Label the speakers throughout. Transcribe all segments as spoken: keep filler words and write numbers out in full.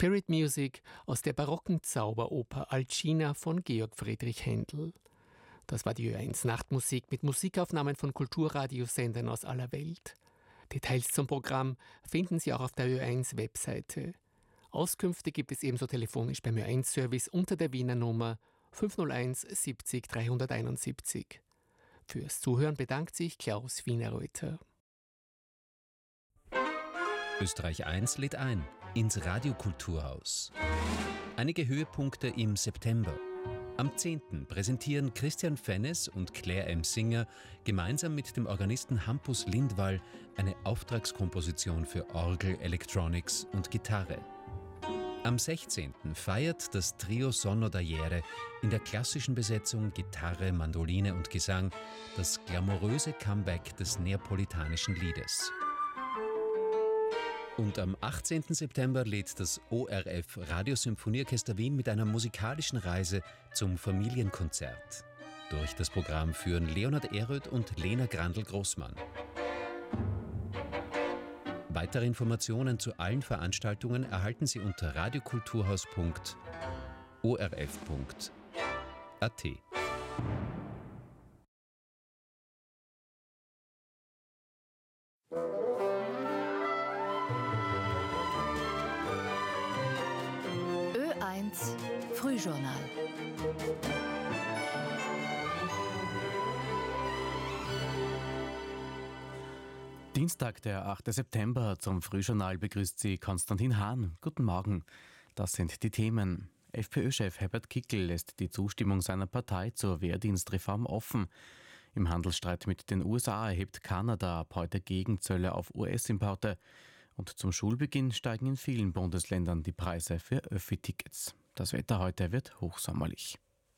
Speaker 1: Spirit Music aus der barocken Zauberoper Alcina von Georg Friedrich Händel. Das war die Ö eins Nachtmusik mit Musikaufnahmen von Kulturradiosendern aus aller Welt. Details zum Programm finden Sie auch auf der Ö eins Webseite. Auskünfte gibt es ebenso telefonisch beim Ö eins Service unter der Wiener Nummer fünf null eins siebzig dreihunderteinundsiebzig. Fürs Zuhören bedankt sich Klaus Wienerreuter.
Speaker 2: Österreich eins lädt ein ins Radiokulturhaus. Einige Höhepunkte im September. Am zehnten präsentieren Christian Fennes und Claire M. Singer gemeinsam mit dem Organisten Hampus Lindwall eine Auftragskomposition für Orgel, Electronics und Gitarre. Am sechzehnten feiert das Trio Sonno d'Aiere in der klassischen Besetzung Gitarre, Mandoline und Gesang das glamouröse Comeback des neapolitanischen Liedes. Und am achtzehnten September lädt das O R F Radiosymphonieorchester Wien mit einer musikalischen Reise zum Familienkonzert. Durch das Programm führen Leonhard Ehröth und Lena Grandl-Großmann. Weitere Informationen zu allen Veranstaltungen erhalten Sie unter radiokulturhaus punkt o r f punkt a t.
Speaker 3: Ö eins Frühjournal.
Speaker 4: Dienstag, der achte September. Zum Frühjournal begrüßt Sie Konstantin Hahn. Guten Morgen. Das sind die Themen. FPÖ-Chef Herbert Kickl lässt die Zustimmung seiner Partei zur Wehrdienstreform offen. Im Handelsstreit mit den U S A erhebt Kanada ab heute Gegenzölle auf U S-Importe. Und zum Schulbeginn steigen in vielen Bundesländern die Preise für Öffi-Tickets. Das Wetter heute wird hochsommerlich.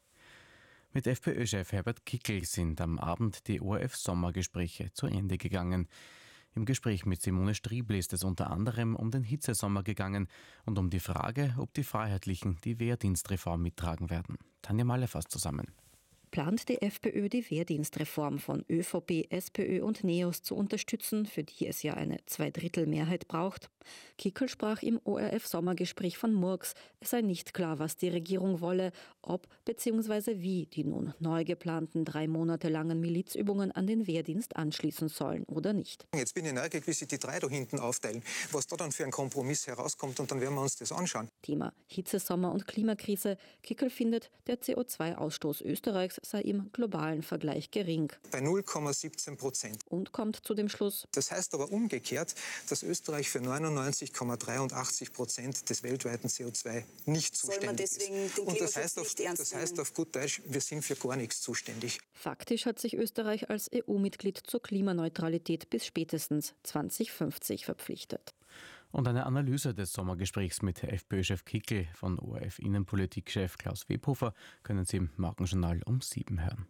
Speaker 4: Mit FPÖ-Chef Herbert Kickl sind am Abend die O R F-Sommergespräche zu Ende gegangen. Im Gespräch mit Simone Striebl ist es unter anderem um den Hitzesommer gegangen und um die Frage, ob die Freiheitlichen die Wehrdienstreform mittragen werden. Tanja Malle fasst zusammen.
Speaker 5: Plant die FPÖ die Wehrdienstreform von ÖVP, SPÖ und NEOS zu unterstützen, für die es ja eine Zweidrittelmehrheit braucht. Kickl sprach im O R F-Sommergespräch von Murks. Es sei nicht klar, was die Regierung wolle, ob bzw. wie die nun neu geplanten drei Monate langen Milizübungen an den Wehrdienst anschließen sollen oder nicht.
Speaker 6: Jetzt bin ich neugierig, wie sich die drei da hinten aufteilen, was da dann für ein Kompromiss herauskommt, und dann werden wir uns das anschauen.
Speaker 5: Thema Hitzesommer und Klimakrise. Kickl findet, der C O zwei Ausstoß Österreichs sei im globalen Vergleich gering.
Speaker 6: Bei null Komma siebzehn Prozent.
Speaker 5: Und kommt zu dem Schluss.
Speaker 6: Das heißt aber umgekehrt, dass Österreich für neunundneunzig Komma dreiundachtzig Prozent des weltweiten C O zwei nicht zuständig ist. Und das heißt, auf, das heißt auf gut Deutsch, wir sind für gar nichts zuständig.
Speaker 5: Faktisch hat sich Österreich als E U-Mitglied zur Klimaneutralität bis spätestens zwanzig fünfzig verpflichtet.
Speaker 4: Und eine Analyse des Sommergesprächs mit FPÖ-Chef Kickl von O R F-Innenpolitikchef Klaus Webhofer können Sie im Morgenjournal um sieben hören.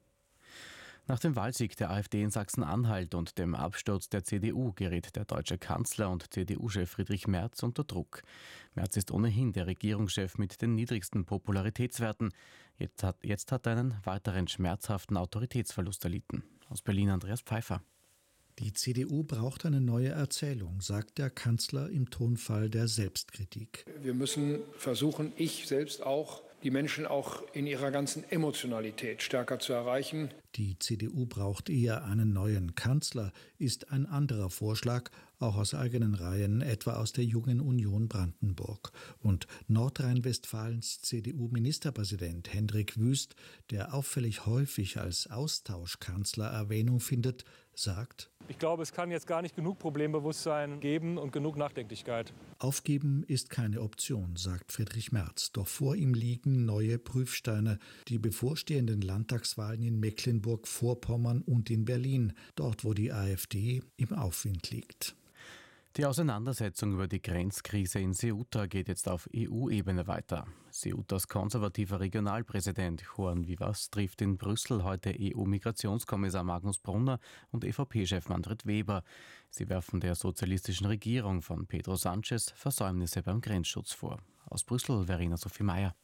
Speaker 4: Nach dem Wahlsieg der AfD in Sachsen-Anhalt und dem Absturz der C D U gerät der deutsche Kanzler und C D U-Chef Friedrich Merz unter Druck. Merz ist ohnehin der Regierungschef mit den niedrigsten Popularitätswerten. Jetzt hat, jetzt hat er einen weiteren schmerzhaften Autoritätsverlust erlitten. Aus Berlin Andreas Pfeiffer.
Speaker 7: Die C D U braucht eine neue Erzählung, sagt der Kanzler im Tonfall der Selbstkritik.
Speaker 8: Wir müssen versuchen, ich selbst auch, die Menschen auch in ihrer ganzen Emotionalität stärker zu erreichen.
Speaker 7: Die C D U braucht eher einen neuen Kanzler, ist ein anderer Vorschlag, auch aus eigenen Reihen, etwa aus der Jungen Union Brandenburg. Und Nordrhein-Westfalens C D U-Ministerpräsident Hendrik Wüst, der auffällig häufig als Austauschkanzler Erwähnung findet, sagt:
Speaker 9: Ich glaube, es kann jetzt gar nicht genug Problembewusstsein geben und genug Nachdenklichkeit.
Speaker 7: Aufgeben ist keine Option, sagt Friedrich Merz. Doch vor ihm liegen neue Prüfsteine, die bevorstehenden Landtagswahlen in Mecklenburg-Vorpommern und in Berlin, dort wo die AfD im Aufwind liegt.
Speaker 4: Die Auseinandersetzung über die Grenzkrise in Ceuta geht jetzt auf E U-Ebene weiter. Ceutas konservativer Regionalpräsident Juan Vivas trifft in Brüssel heute E U-Migrationskommissar Magnus Brunner und E V P-Chef Manfred Weber. Sie werfen der sozialistischen Regierung von Pedro Sánchez Versäumnisse beim Grenzschutz vor. Aus Brüssel Verena Sophie Meyer.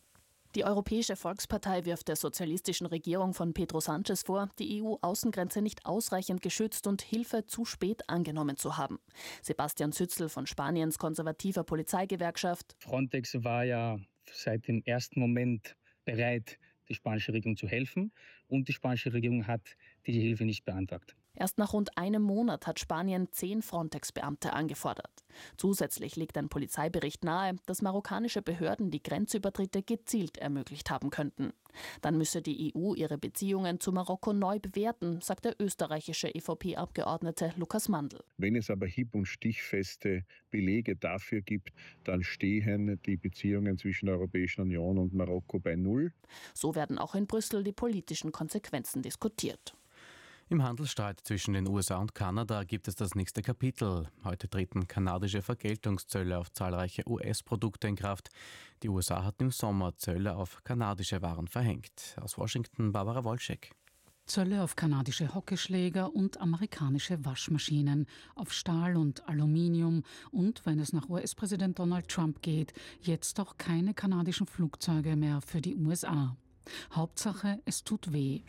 Speaker 10: Die Europäische Volkspartei wirft der sozialistischen Regierung von Pedro Sánchez vor, die E U-Außengrenze nicht ausreichend geschützt und Hilfe zu spät angenommen zu haben. Sebastian Zützl von Spaniens konservativer Polizeigewerkschaft.
Speaker 11: Frontex war ja seit dem ersten Moment bereit, die spanische Regierung zu helfen, und die spanische Regierung hat diese Hilfe nicht beantragt.
Speaker 10: Erst nach rund einem Monat hat Spanien zehn Frontex-Beamte angefordert. Zusätzlich legt ein Polizeibericht nahe, dass marokkanische Behörden die Grenzübertritte gezielt ermöglicht haben könnten. Dann müsse die E U ihre Beziehungen zu Marokko neu bewerten, sagt der österreichische E V P-Abgeordnete Lukas Mandl.
Speaker 12: Wenn es aber hieb- und stichfeste Belege dafür gibt, dann stehen die Beziehungen zwischen der Europäischen Union und Marokko bei Null.
Speaker 10: So werden auch in Brüssel die politischen Konsequenzen diskutiert.
Speaker 4: Im Handelsstreit zwischen den U S A und Kanada gibt es das nächste Kapitel. Heute treten kanadische Vergeltungszölle auf zahlreiche U S-Produkte in Kraft. Die U S A hatten im Sommer Zölle auf kanadische Waren verhängt. Aus Washington Barbara Wolschek.
Speaker 13: Zölle auf kanadische Hockeyschläger und amerikanische Waschmaschinen, auf Stahl und Aluminium und, wenn es nach U S-Präsident Donald Trump geht, jetzt auch keine kanadischen Flugzeuge mehr für die U S A. Hauptsache, es tut weh.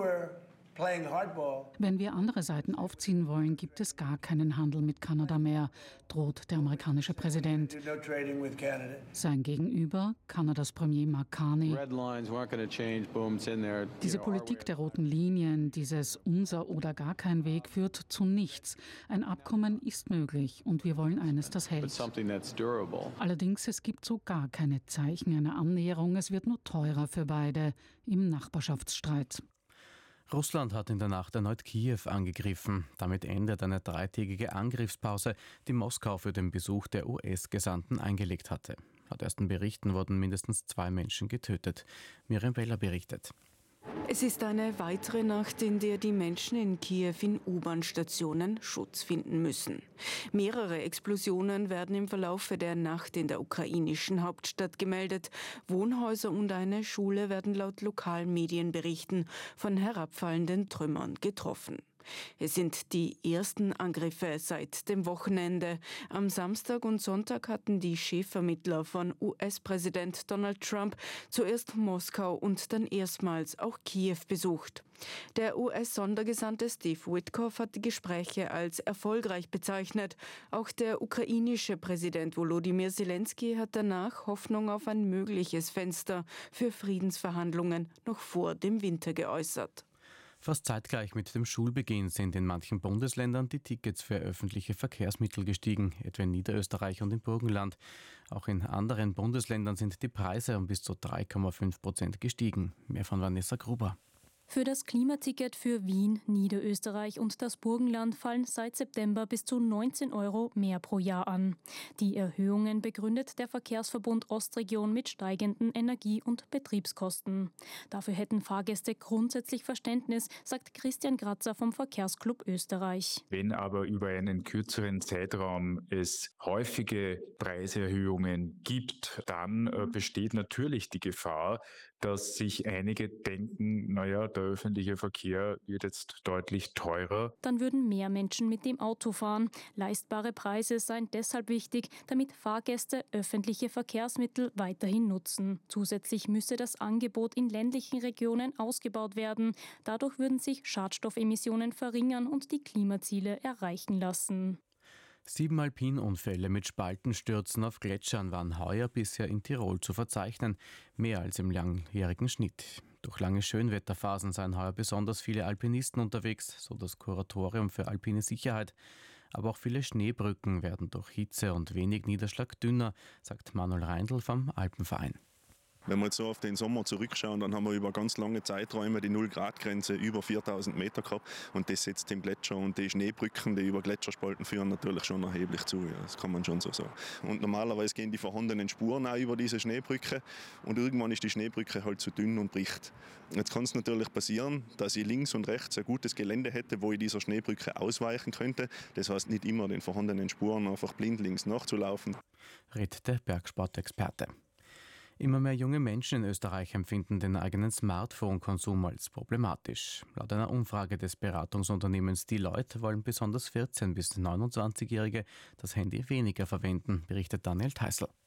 Speaker 13: Wenn wir andere Seiten aufziehen wollen, gibt es gar keinen Handel mit Kanada mehr, droht der amerikanische Präsident. Sein Gegenüber, Kanadas Premier Mark Carney. Diese Politik der roten Linien, dieses unser oder gar kein Weg, führt zu nichts. Ein Abkommen ist möglich und wir wollen eines, das hält. Allerdings, es gibt so gar keine Zeichen einer Annäherung. Es wird nur teurer für beide im Nachbarschaftsstreit.
Speaker 4: Russland hat in der Nacht erneut Kiew angegriffen. Damit endet eine dreitägige Angriffspause, die Moskau für den Besuch der U S-Gesandten eingelegt hatte. Laut ersten Berichten wurden mindestens zwei Menschen getötet. Miriam Weller berichtet.
Speaker 14: Es ist eine weitere Nacht, in der die Menschen in Kiew in U-Bahn-Stationen Schutz finden müssen. Mehrere Explosionen werden im Verlauf der Nacht in der ukrainischen Hauptstadt gemeldet. Wohnhäuser und eine Schule werden laut lokalen Medienberichten von herabfallenden Trümmern getroffen. Es sind die ersten Angriffe seit dem Wochenende. Am Samstag und Sonntag hatten die Chefvermittler von U S-Präsident Donald Trump zuerst Moskau und dann erstmals auch Kiew besucht. Der U S-Sondergesandte Steve Witkoff hat die Gespräche als erfolgreich bezeichnet. Auch der ukrainische Präsident Volodymyr Zelensky hat danach Hoffnung auf ein mögliches Fenster für Friedensverhandlungen noch vor dem Winter geäußert.
Speaker 4: Fast zeitgleich mit dem Schulbeginn sind in manchen Bundesländern die Tickets für öffentliche Verkehrsmittel gestiegen, etwa in Niederösterreich und im Burgenland. Auch in anderen Bundesländern sind die Preise um bis zu drei Komma fünf Prozent gestiegen. Mehr von Vanessa Gruber.
Speaker 15: Für das Klimaticket für Wien, Niederösterreich und das Burgenland fallen seit September bis zu neunzehn Euro mehr pro Jahr an. Die Erhöhungen begründet der Verkehrsverbund Ostregion mit steigenden Energie- und Betriebskosten. Dafür hätten Fahrgäste grundsätzlich Verständnis, sagt Christian Kratzer vom Verkehrsclub Österreich.
Speaker 16: Wenn aber über einen kürzeren Zeitraum es häufige Preiserhöhungen gibt, dann äh, besteht natürlich die Gefahr, dass sich einige denken, naja, der öffentliche Verkehr wird jetzt deutlich teurer.
Speaker 15: Dann würden mehr Menschen mit dem Auto fahren. Leistbare Preise seien deshalb wichtig, damit Fahrgäste öffentliche Verkehrsmittel weiterhin nutzen. Zusätzlich müsse das Angebot in ländlichen Regionen ausgebaut werden. Dadurch würden sich Schadstoffemissionen verringern und die Klimaziele erreichen lassen.
Speaker 4: Sieben Alpinunfälle mit Spaltenstürzen auf Gletschern waren heuer bisher in Tirol zu verzeichnen, mehr als im langjährigen Schnitt. Durch lange Schönwetterphasen seien heuer besonders viele Alpinisten unterwegs, so das Kuratorium für alpine Sicherheit. Aber auch viele Schneebrücken werden durch Hitze und wenig Niederschlag dünner, sagt Manuel Reindl vom Alpenverein.
Speaker 17: Wenn wir jetzt so auf den Sommer zurückschauen, dann haben wir über ganz lange Zeiträume die Null-Grad-Grenze über viertausend Meter gehabt. Und das setzt dem Gletscher und die Schneebrücken, die über Gletscherspalten führen, natürlich schon erheblich zu. Ja, das kann man schon so sagen. Und normalerweise gehen die vorhandenen Spuren auch über diese Schneebrücke. Und irgendwann ist die Schneebrücke halt zu dünn und bricht. Jetzt kann es natürlich passieren, dass ich links und rechts ein gutes Gelände hätte, wo ich dieser Schneebrücke ausweichen könnte. Das heißt, nicht immer den vorhandenen Spuren einfach blindlings nachzulaufen.
Speaker 4: Redet der Bergsportexperte. Immer mehr junge Menschen in Österreich empfinden den eigenen Smartphone-Konsum als problematisch. Laut einer Umfrage des Beratungsunternehmens Deloitte wollen besonders vierzehn- bis neunundzwanzigjährige das Handy weniger verwenden, berichtet Daniel Theißl.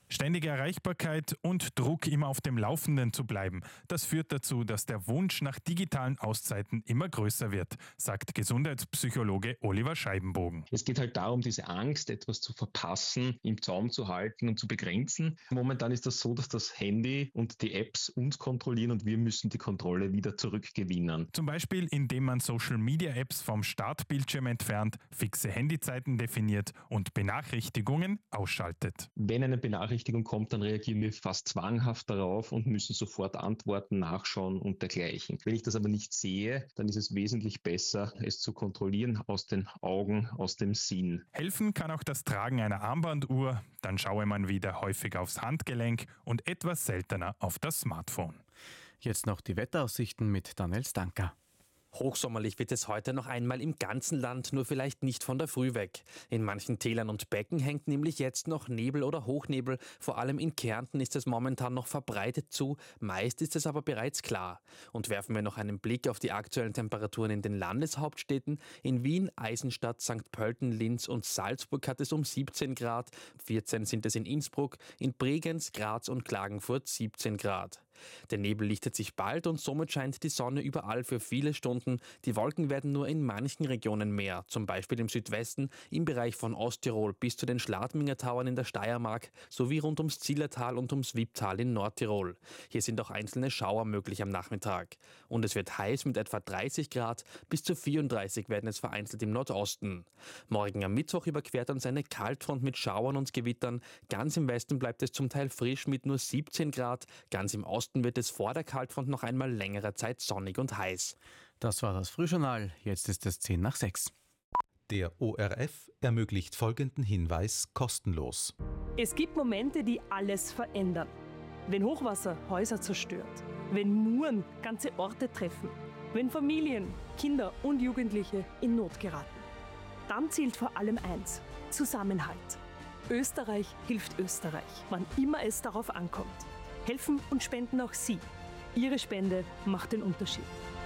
Speaker 18: Ständige Erreichbarkeit und Druck, immer auf dem Laufenden zu bleiben, das führt dazu, dass der Wunsch nach digitalen Auszeiten immer größer wird, sagt Gesundheitspsychologe Oliver Scheibenbogen.
Speaker 19: Es geht halt darum, diese Angst, etwas zu verpassen, im Zaum zu halten und zu begrenzen. Momentan ist das so, dass das Handy und die Apps uns kontrollieren und wir müssen die Kontrolle wieder zurückgewinnen.
Speaker 18: Zum Beispiel, indem man Social-Media-Apps vom Startbildschirm entfernt, fixe Handyzeiten definiert und Benachrichtigungen ausschaltet.
Speaker 19: Wenn eine Benachrichtigung kommt, dann reagieren wir fast zwanghaft darauf und müssen sofort antworten, nachschauen und dergleichen. Wenn ich das aber nicht sehe, dann ist es wesentlich besser, es zu kontrollieren aus den Augen, aus dem Sinn.
Speaker 18: Helfen kann auch das Tragen einer Armbanduhr, dann schaue man wieder häufig aufs Handgelenk und etwas seltener auf das Smartphone.
Speaker 4: Jetzt noch die Wetteraussichten mit Daniel Stanker.
Speaker 20: Hochsommerlich wird es heute noch einmal im ganzen Land, nur vielleicht nicht von der Früh weg. In manchen Tälern und Becken hängt nämlich jetzt noch Nebel oder Hochnebel. Vor allem in Kärnten ist es momentan noch verbreitet zu, meist ist es aber bereits klar. Und werfen wir noch einen Blick auf die aktuellen Temperaturen in den Landeshauptstädten. In Wien, Eisenstadt, Sankt Pölten, Linz und Salzburg hat es um siebzehn Grad, vierzehn sind es in Innsbruck, in Bregenz, Graz und Klagenfurt siebzehn Grad. Der Nebel lichtet sich bald und somit scheint die Sonne überall für viele Stunden. Die Wolken werden nur in manchen Regionen mehr, zum Beispiel im Südwesten, im Bereich von Osttirol bis zu den Schladminger Tauern in der Steiermark, sowie rund ums Zillertal und ums Wipptal in Nordtirol. Hier sind auch einzelne Schauer möglich am Nachmittag. Und es wird heiß mit etwa dreißig Grad, bis zu vierunddreißig werden es vereinzelt im Nordosten. Morgen am Mittwoch überquert uns eine Kaltfront mit Schauern und Gewittern. Ganz im Westen bleibt es zum Teil frisch mit nur siebzehn Grad, ganz im Osten wird es vor der Kaltfront noch einmal längere Zeit sonnig und heiß.
Speaker 4: Das war das Frühjournal, jetzt ist es zehn nach sechs.
Speaker 21: Der O R F ermöglicht folgenden Hinweis kostenlos.
Speaker 22: Es gibt Momente, die alles verändern. Wenn Hochwasser Häuser zerstört, wenn Muren ganze Orte treffen, wenn Familien, Kinder und Jugendliche in Not geraten. Dann zählt vor allem eins: Zusammenhalt. Österreich hilft Österreich, wann immer es darauf ankommt. Helfen und spenden auch Sie. Ihre Spende macht den Unterschied.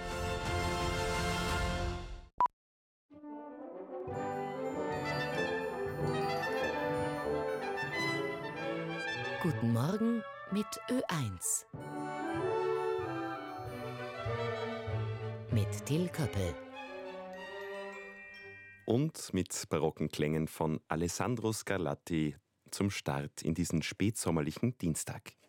Speaker 3: Guten Morgen mit Ö eins. Mit Till Köppel.
Speaker 23: Und mit barocken Klängen von Alessandro Scarlatti zum Start in diesen spätsommerlichen Dienstag.